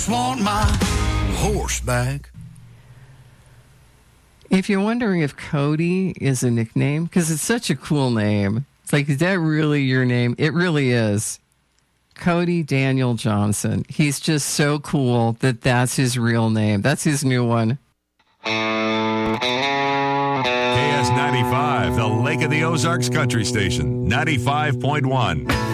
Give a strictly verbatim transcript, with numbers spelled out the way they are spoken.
Want my horseback. If you're wondering if Cody is a nickname, because it's such a cool name, it's like, is that really your name? It really is. Cody Daniel Johnson. He's just so cool that that's his real name. That's his new one. K S ninety-five, the Lake of the Ozarks Country Station, ninety-five point one.